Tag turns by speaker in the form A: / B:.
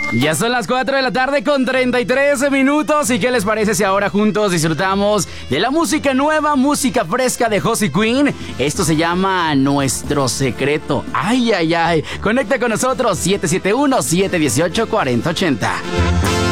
A: Ya son las 4 de la tarde con 33 minutos. ¿Y qué les parece si ahora juntos disfrutamos de la música nueva, música fresca de Josie Queen? Esto se llama Nuestro Secreto. Ay, ay, ay. Conecta con nosotros 771-718-4080.